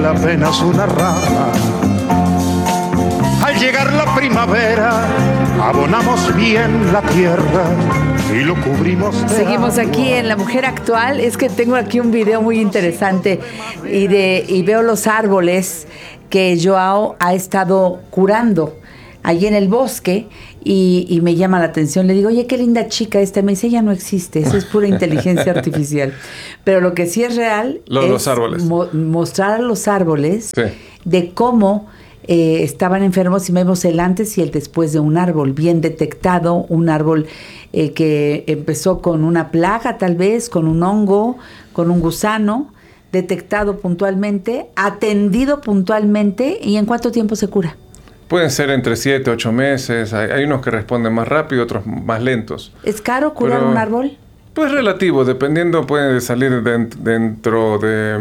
Apenas una rama. Al llegar la primavera, abonamos bien la tierra y lo cubrimos de Seguimos agua. aquí en La Mujer Actual. Es que tengo aquí un video muy interesante y veo los árboles que Joao ha estado curando allí en el bosque y me llama la atención. Le digo, oye, qué linda chica esta. Me dice, ella no existe, eso es pura inteligencia artificial. Pero lo que sí es real es los árboles. Mostrar a los árboles Sí. de cómo estaban enfermos y vemos el antes y el después de un árbol, bien detectado, un árbol que empezó con una plaga tal vez, con un hongo, con un gusano, detectado puntualmente, atendido puntualmente, ¿y en cuánto tiempo se cura? Pueden ser entre 7, 8 meses. Hay unos que responden más rápido, otros más lentos. ¿Es caro curar un árbol? Pues relativo, dependiendo, puede salir dentro de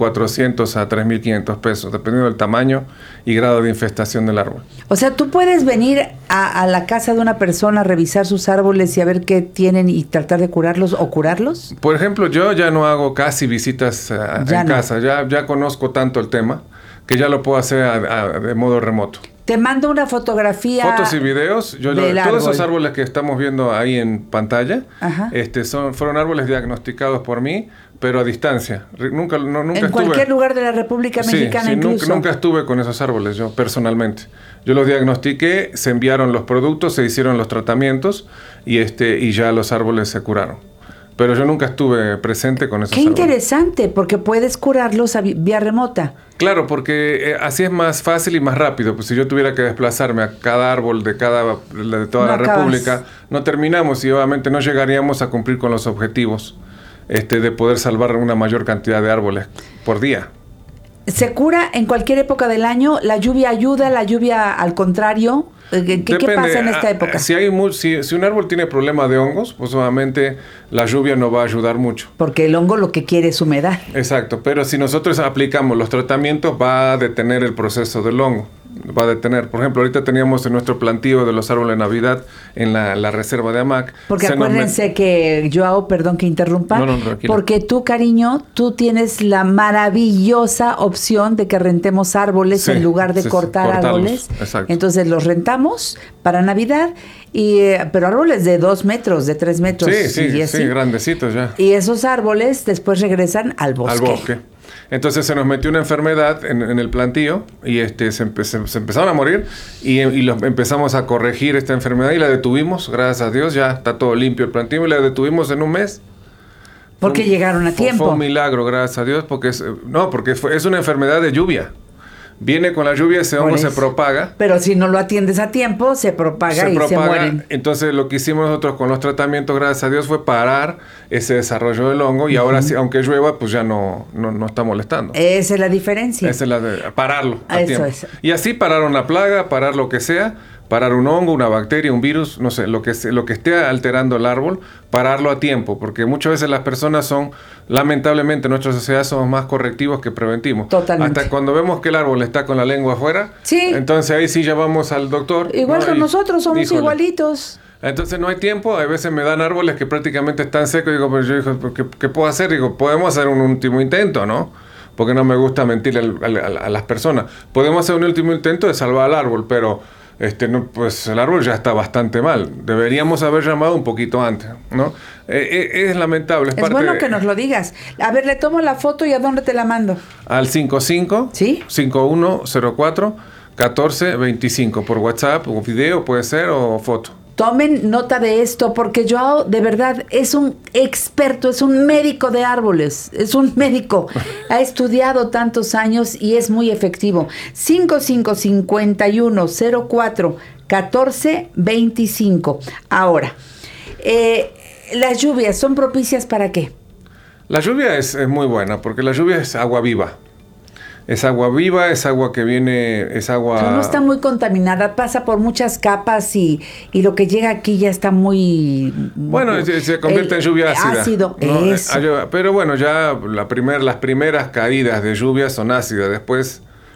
1.400 a 3.500 pesos, dependiendo del tamaño y grado de infestación del árbol. O sea, tú puedes venir a la casa de una persona, revisar sus árboles y a ver qué tienen y tratar de curarlos o curarlos. Por ejemplo, yo ya no hago casi visitas en casa, ya conozco tanto el tema que ya lo puedo hacer de modo remoto. Te mando una fotografía. Fotos y videos. Todos esos árboles que estamos viendo ahí en pantalla, Ajá. Fueron árboles diagnosticados por mí, pero a distancia. Nunca en cualquier lugar de la República Mexicana, sí, incluso. Nunca estuve con esos árboles yo personalmente. Yo los diagnostiqué, se enviaron los productos, se hicieron los tratamientos y ya los árboles se curaron. Pero yo nunca estuve presente con esos árboles. Qué interesante, porque puedes curarlos vía remota. Claro, porque así es más fácil y más rápido. Pues si yo tuviera que desplazarme a cada árbol de toda la República, no terminamos y obviamente no llegaríamos a cumplir con los objetivos de poder salvar una mayor cantidad de árboles por día. ¿Se cura en cualquier época del año? ¿La lluvia ayuda? ¿La lluvia al contrario? ¿Qué pasa en esta época? Si un árbol tiene problema de hongos, pues obviamente la lluvia no va a ayudar mucho. Porque el hongo lo que quiere es humedad. Exacto, pero si nosotros aplicamos los tratamientos, va a detener el proceso del hongo. Va a detener. Por ejemplo, ahorita teníamos en nuestro plantío de los árboles de Navidad en la reserva de Amac. Porque acuérdense que, Joao, perdón que interrumpa, no, tranquila. Porque tú, cariño, tú tienes la maravillosa opción de que rentemos árboles en lugar de cortar árboles. Exacto. Entonces los rentamos para Navidad, pero árboles de 2 metros, de 3 metros. Sí, grandecitos ya. Y esos árboles después regresan al bosque. Al bosque. Entonces se nos metió una enfermedad en el plantío y se empezaron a morir y empezamos a corregir esta enfermedad y la detuvimos, gracias a Dios, ya está todo limpio el plantío y la detuvimos en un mes. Porque llegaron a tiempo. Fue un milagro, gracias a Dios, porque es una enfermedad de lluvia. Viene con la lluvia, ese hongo se propaga. Pero si no lo atiendes a tiempo, se propaga y se mueren. Entonces lo que hicimos nosotros con los tratamientos, gracias a Dios, fue parar ese desarrollo del hongo y ahora sí, aunque llueva, pues ya no está molestando. Esa es la diferencia. Esa es la de pararlo a Eso tiempo. es. Y así parar una plaga, parar lo que sea, parar un hongo, una bacteria, un virus, no sé, lo que esté alterando el árbol, pararlo a tiempo, porque muchas veces las personas lamentablemente, en nuestra sociedad somos más correctivos que preventivos. Totalmente. Hasta cuando vemos que el árbol está con la lengua afuera, entonces ahí sí ya vamos al doctor. Igual que nosotros, somos igualitos. Entonces no hay tiempo, a veces me dan árboles que prácticamente están secos, y digo, pero yo digo, ¿qué puedo hacer? Digo, podemos hacer un último intento, ¿no? Porque no me gusta mentir a las personas. Podemos hacer un último intento de salvar al árbol, pero pues el árbol ya está bastante mal. Deberíamos haber llamado un poquito antes, ¿no? Es lamentable. Es bueno que nos lo digas. A ver, le tomo la foto y ¿a dónde te la mando? Al 5104 1425 por WhatsApp, o video puede ser, o foto. Tomen nota de esto porque Joao de verdad es un experto, es un médico de árboles, es un médico. Ha estudiado tantos años y es muy efectivo. 5551041425. Ahora, las lluvias son propicias ¿para qué? La lluvia es muy buena porque la lluvia es agua viva. Es agua viva, es agua que viene, es agua... Pero no está muy contaminada, pasa por muchas capas y lo que llega aquí ya está muy... Bueno, se convierte en lluvia ácida. Ácido, ¿no? eso. Pero bueno, ya las primeras caídas de lluvia son ácidas, después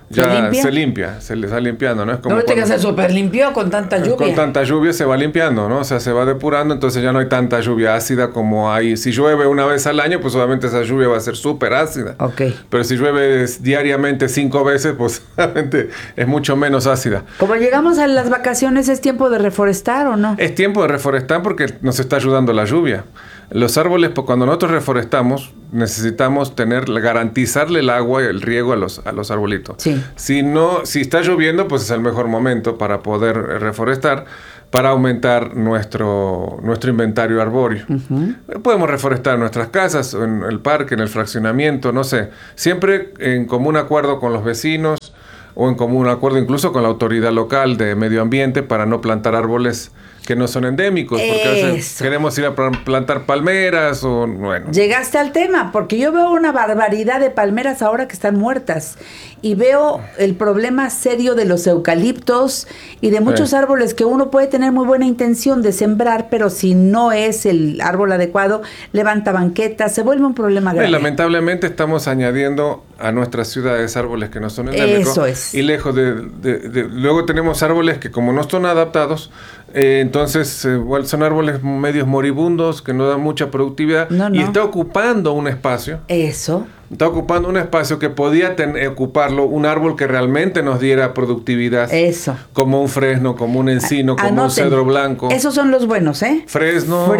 ya se limpia, se le está limpiando, ¿no? Es como no te que se súper limpió con tanta lluvia. Con tanta lluvia se va limpiando, ¿no? O sea, se va depurando, entonces ya no hay tanta lluvia ácida como hay. Si llueve una vez al año, pues obviamente esa lluvia va a ser súper ácida. Ok. Pero si llueve diariamente 5 veces, pues obviamente es mucho menos ácida. Como llegamos a las vacaciones, ¿es tiempo de reforestar o no? Es tiempo de reforestar porque nos está ayudando la lluvia. Los árboles, pues, cuando nosotros reforestamos, necesitamos garantizarle el agua y el riego a los arbolitos. Sí. Si está lloviendo, pues es el mejor momento para poder reforestar, para aumentar nuestro inventario arbóreo. Podemos reforestar nuestras casas, en el parque, en el fraccionamiento, no sé. Siempre en común acuerdo con los vecinos o en común acuerdo incluso con la autoridad local de medio ambiente para no plantar árboles que no son endémicos, porque a veces queremos ir a plantar palmeras o bueno. Llegaste al tema, porque yo veo una barbaridad de palmeras ahora que están muertas y veo el problema serio de los eucaliptos y de muchos árboles que uno puede tener muy buena intención de sembrar, pero si no es el árbol adecuado, levanta banquetas, se vuelve un problema grave. Lamentablemente estamos añadiendo a nuestras ciudades árboles que no son endémicos. Eso es. Y lejos luego tenemos árboles que como no son adaptados, entonces son árboles medios moribundos que no dan mucha productividad y está ocupando un espacio. Eso. Está ocupando un espacio que podía ocuparlo un árbol que realmente nos diera productividad. Eso. Como un fresno, como un encino, como un cedro blanco. Esos son los buenos, ¿eh? Fresno.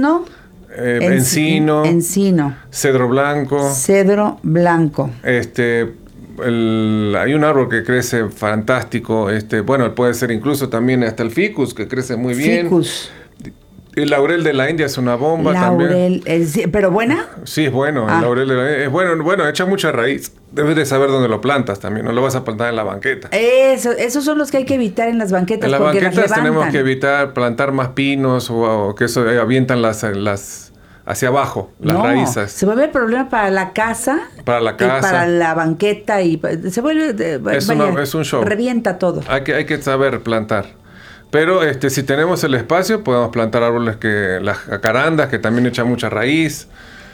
Encino. Cedro blanco. Cedro blanco. Hay un árbol que crece fantástico, bueno, puede ser incluso también hasta el ficus, que crece muy bien. Ficus. El laurel de la India es una bomba también. ¿Pero buena? Sí, es bueno. El laurel de la India es bueno, echa mucha raíz. Debes de saber dónde lo plantas también, no lo vas a plantar en la banqueta. Esos son los que hay que evitar en las banquetas. En las banquetas tenemos que evitar plantar más pinos o que eso avientan las hacia abajo, las raíces. Se vuelve el problema para la casa. Para la casa. Y para la banqueta. Y se vuelve... es un show. Revienta todo. Hay que saber plantar. Pero si tenemos el espacio, podemos plantar árboles las jacarandas, que también echan mucha raíz.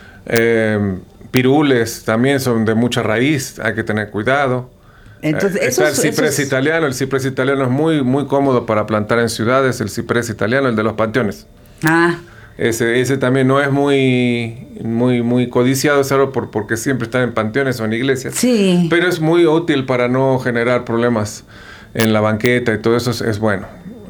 Pirules también son de mucha raíz, hay que tener cuidado. Entonces, está el ciprés italiano. El ciprés italiano es muy, muy cómodo para plantar en ciudades. El ciprés italiano, el de los panteones. Ese también no es muy codiciado, ese árbol porque siempre están en panteones o en iglesias. Sí. Pero es muy útil para no generar problemas en la banqueta y todo eso es bueno.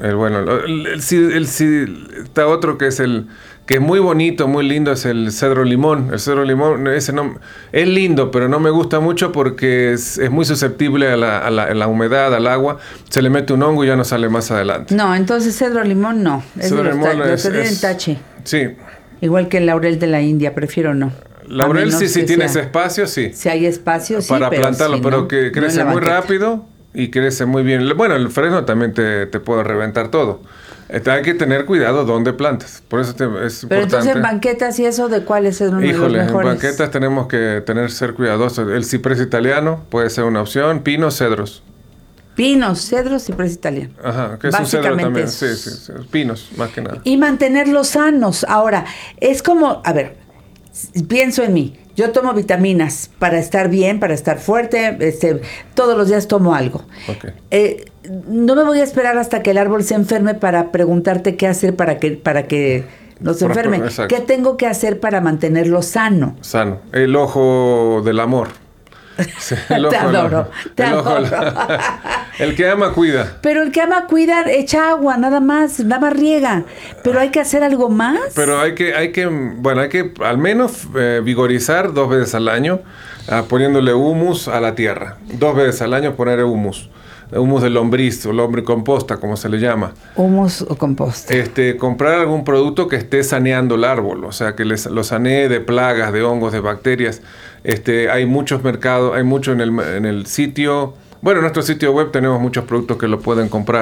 Está otro que es muy bonito, muy lindo, es el cedro limón. El cedro limón, ese no, es lindo, pero no me gusta mucho porque es muy susceptible a la humedad, al agua. Se le mete un hongo y ya no sale más adelante. No, entonces cedro limón no. Cedro limón es tache. Sí. Igual que el laurel de la India, prefiero no. Laurel sí tienes espacio, sí. Si hay espacio, sí. Para plantarlo, pero que crece muy rápido y crece muy bien. Bueno, el fresno también te puede reventar todo. Hay que tener cuidado dónde plantas. Por eso es importante. Pero entonces en banquetas y eso, ¿de cuáles es uno de los mejores? En banquetas tenemos que ser cuidadosos. El ciprés italiano puede ser una opción. Pinos, cedros. Pinos, cedros, ciprés italiano. Ajá, que es un cedro también. Sí, pinos, más que nada. Y mantenerlos sanos. Ahora, es como, a ver, pienso en mí. Yo tomo vitaminas para estar bien, para estar fuerte. Todos los días tomo algo. Okay. No me voy a esperar hasta que el árbol se enferme para preguntarte qué hacer para que no se enferme. Exacto. ¿Qué tengo que hacer para mantenerlo sano? Sano. El ojo del amor. Sí, Te adoro. El que ama cuida. Pero el que ama cuida echa agua, nada más riega. Pero hay que hacer algo más. Pero hay que al menos vigorizar 2 veces al año, poniéndole humus a la tierra. 2 veces al año poner humus de lombriz o lombricomposta, como se le llama. Humus o composta. Comprar algún producto que esté saneando el árbol, o sea, que lo sanee de plagas, de hongos, de bacterias. Hay muchos mercados, hay mucho en el sitio. Bueno, en nuestro sitio web tenemos muchos productos que lo pueden comprar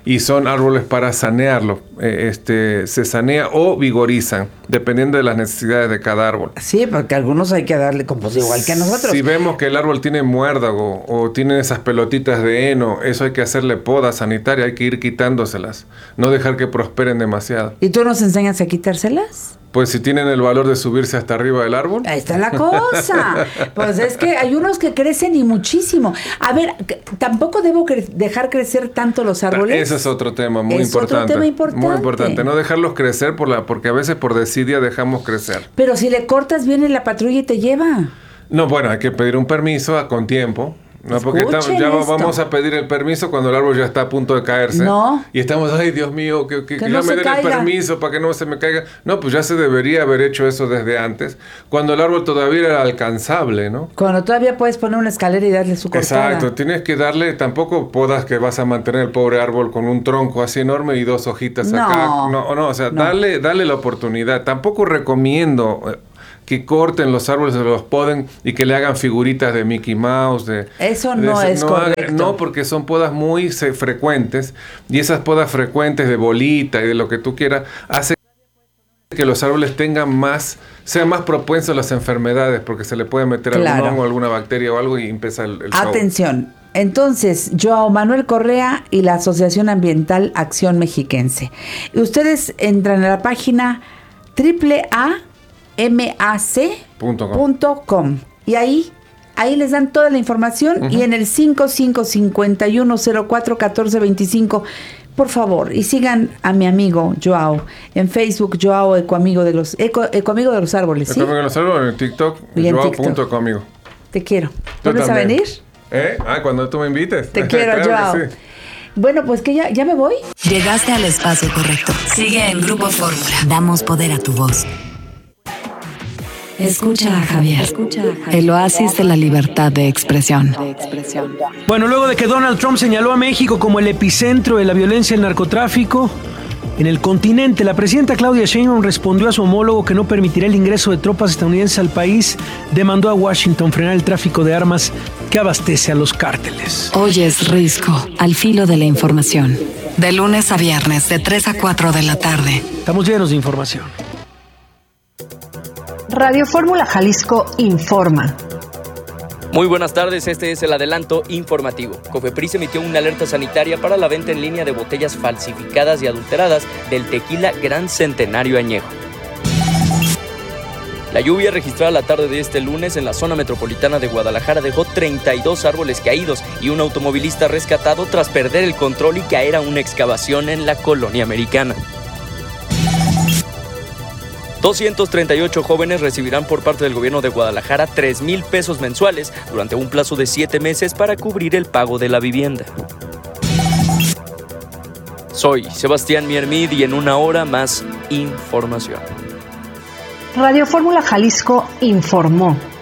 y son árboles para sanearlo. Se sanea o vigorizan, dependiendo de las necesidades de cada árbol. Sí, porque a algunos hay que darle compost igual que a nosotros. Si vemos que el árbol tiene muérdago o tiene esas pelotitas de heno, eso hay que hacerle poda sanitaria, hay que ir quitándoselas, no dejar que prosperen demasiado. ¿Y tú nos enseñas a quitárselas? Pues si tienen el valor de subirse hasta arriba del árbol. Ahí está la cosa. Pues es que hay unos que crecen y muchísimo. A ver, tampoco debo dejar crecer tanto los árboles. Ese es otro tema muy importante. Otro tema importante. Muy importante. No dejarlos crecer porque a veces por desidia dejamos crecer. Pero si le cortas, viene la patrulla y te lleva. No, bueno, hay que pedir un permiso con tiempo. No, porque vamos a pedir el permiso cuando el árbol ya está a punto de caerse. No. Y estamos, ay, Dios mío, que no ya me den caiga. el permiso para que no se me caiga. No, pues ya se debería haber hecho eso desde antes, cuando el árbol todavía era alcanzable, ¿no? Cuando todavía puedes poner una escalera y darle su cortada. Exacto, tienes que darle, tampoco podas que vas a mantener el pobre árbol con un tronco así enorme y 2 hojitas acá. No, o sea, dale la oportunidad. Tampoco recomiendo que corten los árboles, los poden y que le hagan figuritas de Mickey Mouse. Eso no es correcto. No, porque son podas muy frecuentes y esas podas frecuentes de bolita y de lo que tú quieras hacen que los árboles sean más propensos a las enfermedades porque se le puede meter algún hongo, alguna bacteria o algo y empieza el show. Atención. Entonces, Joao Manuel Correa y la Asociación Ambiental Acción Mexiquense. Y ustedes entran a la página mac.com y ahí les dan toda la información y en el 5551041425 por favor, y sigan a mi amigo Joao en Facebook, Joao Ecoamigo de los árboles, ¿sí? Ecoamigo de los árboles, en TikTok, Joao.ecoamigo. Te quiero. ¿Vuelves a venir? Cuando tú me invites. Te quiero, claro, Joao. Sí. Bueno, pues que ya me voy. Llegaste al espacio correcto. Sigue en Grupo Fórmula. Damos poder a tu voz. Escucha a Javier. El oasis de la libertad de expresión. Bueno, luego de que Donald Trump señaló a México como el epicentro de la violencia y el narcotráfico en el continente, la presidenta Claudia Sheinbaum respondió a su homólogo que no permitirá el ingreso de tropas estadounidenses al país. Demandó a Washington frenar el tráfico de armas que abastece a los cárteles. Oyes Risco, al filo de la información. De lunes a viernes, de 3 a 4 de la tarde. Estamos llenos de información. Radio Fórmula Jalisco informa. Muy buenas tardes, este es el adelanto informativo. Cofepris emitió una alerta sanitaria para la venta en línea de botellas falsificadas y adulteradas del tequila Gran Centenario Añejo. La lluvia registrada la tarde de este lunes en la zona metropolitana de Guadalajara dejó 32 árboles caídos y un automovilista rescatado tras perder el control y caer a una excavación en la colonia americana. 238 jóvenes recibirán por parte del gobierno de Guadalajara 3,000 pesos mensuales durante un plazo de 7 meses para cubrir el pago de la vivienda. Soy Sebastián Miermid y en una hora más información. Radio Fórmula Jalisco informó.